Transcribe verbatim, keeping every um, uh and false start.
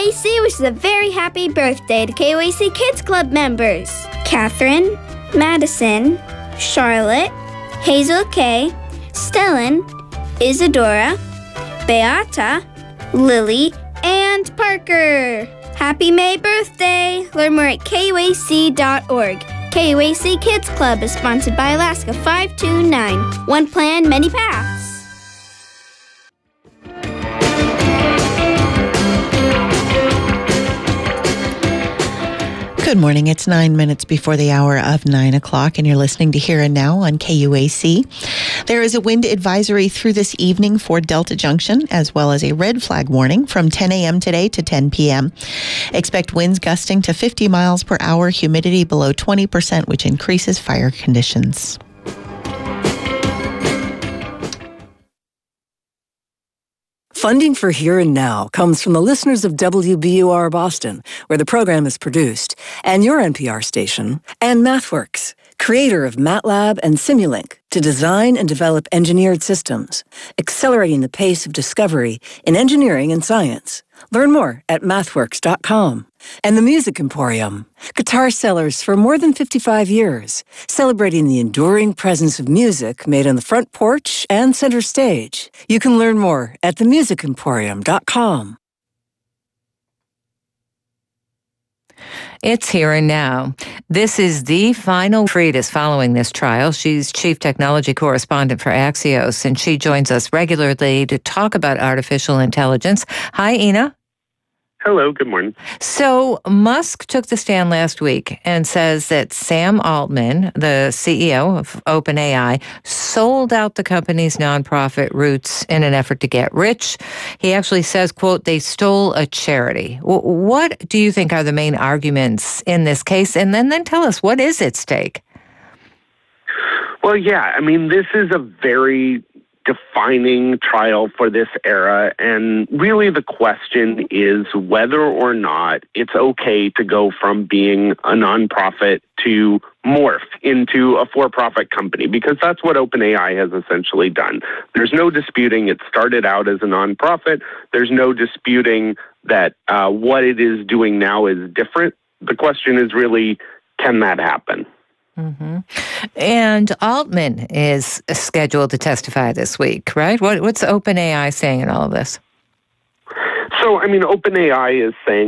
A C wishes a very happy birthday to K O A C Kids Club members. Catherine, Madison, Charlotte, Hazel Kay, Stellan, Isadora, Beata, Lily, and Parker. Happy May birthday! Learn more at K O A C dot org. K O A C Kids Club is sponsored by Alaska five two nine. One plan, many paths. Good morning. It's nine minutes before the hour of nine o'clock, and you're listening to Here and Now on K U A C. There is a wind advisory through this evening for Delta Junction, as well as a red flag warning from ten a.m. today to ten p.m. Expect winds gusting to fifty miles per hour, humidity below twenty percent, which increases fire conditions. Funding for Here and Now comes from the listeners of W B U R Boston, where the program is produced, and your N P R station, and MathWorks, creator of MATLAB and Simulink, to design and develop engineered systems, accelerating the pace of discovery in engineering and science. Learn more at mathworks dot com. And the Music Emporium, guitar sellers for more than fifty-five years, celebrating the enduring presence of music made on the front porch and center stage. You can learn more at the music emporium dot com. It's Here and Now. This is the final treatise following this trial. She's chief technology correspondent for Axios, and she joins us regularly to talk about artificial intelligence. Hi, Ina. Hello, good morning. So Musk took the stand last week and says that Sam Altman, the C E O of OpenAI, sold out the company's nonprofit roots in an effort to get rich. He actually says, quote, they stole a charity. What do you think are the main arguments in this case? And then, then tell us, what is at stake? Well, yeah, I mean, this is a very defining trial for this era, and really the question is whether or not it's okay to go from being a nonprofit to morph into a for-profit company, because that's what OpenAI has essentially done. There's no disputing it started out as a nonprofit. There's no disputing that uh, what it is doing now is different. The question is really, can that happen? Mm-hmm. And Altman is scheduled to testify this week, right? What, what's OpenAI saying in all of this? So, I mean, OpenAI is saying